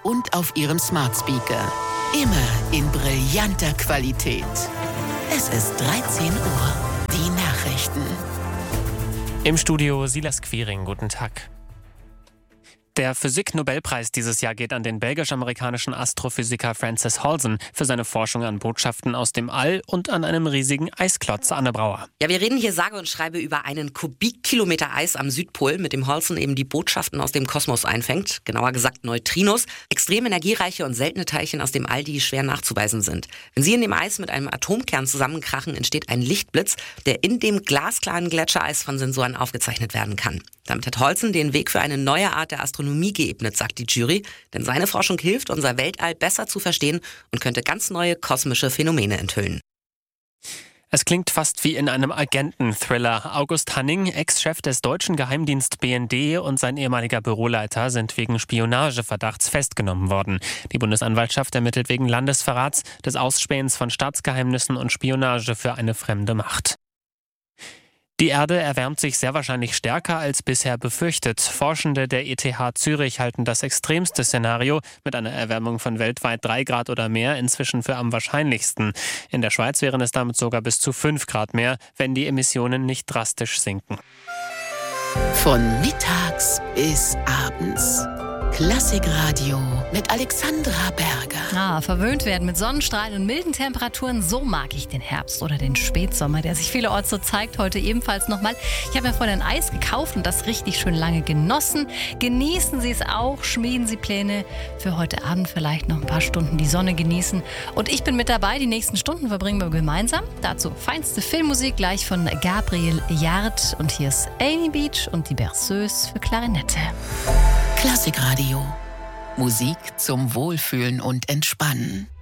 und auf Ihrem Smart Speaker. Immer in brillanter Qualität. Es ist 13 Uhr. Die Nachrichten. Im Studio Silas Quiring, guten Tag. Der Physik-Nobelpreis dieses Jahr geht an den belgisch-amerikanischen Astrophysiker Francis Halsen für seine Forschung an Botschaften aus dem All und an einem riesigen Eisklotz. Anne Brauer. Ja, wir reden hier sage und schreibe über einen Kubikkilometer Eis am Südpol, mit dem Halsen eben die Botschaften aus dem Kosmos einfängt. Genauer gesagt Neutrinos, extrem energiereiche und seltene Teilchen aus dem All, die schwer nachzuweisen sind. Wenn sie in dem Eis mit einem Atomkern zusammenkrachen, entsteht ein Lichtblitz, der in dem glasklaren Gletschereis von Sensoren aufgezeichnet werden kann. Damit hat Halsen den Weg für eine neue Art der Astronomie geebnet, sagt die Jury, denn seine Forschung hilft, unser Weltall besser zu verstehen und könnte ganz neue kosmische Phänomene enthüllen. Es klingt fast wie in einem Agenten-Thriller. August Hanning, Ex-Chef des deutschen Geheimdienst BND und sein ehemaliger Büroleiter sind wegen Spionageverdachts festgenommen worden. Die Bundesanwaltschaft ermittelt wegen Landesverrats, des Ausspähens von Staatsgeheimnissen und Spionage für eine fremde Macht. Die Erde erwärmt sich sehr wahrscheinlich stärker als bisher befürchtet. Forschende der ETH Zürich halten das extremste Szenario mit einer Erwärmung von weltweit 3 Grad oder mehr inzwischen für am wahrscheinlichsten. In der Schweiz wären es damit sogar bis zu 5 Grad mehr, wenn die Emissionen nicht drastisch sinken. Von mittags bis abends. Klassikradio mit Alexandra Berger. Verwöhnt werden mit Sonnenstrahlen und milden Temperaturen. So mag ich den Herbst oder den Spätsommer, der sich vielerorts so zeigt. Heute ebenfalls nochmal. Ich habe mir vorhin ein Eis gekauft und das richtig schön lange genossen. Genießen Sie es auch. Schmieden Sie Pläne für heute Abend. Vielleicht noch ein paar Stunden die Sonne genießen. Und ich bin mit dabei. Die nächsten Stunden verbringen wir gemeinsam. Dazu feinste Filmmusik gleich von Gabriel Yard. Und hier ist Amy Beach und die Berceuse für Klarinette. Klassikradio. Musik zum Wohlfühlen und Entspannen.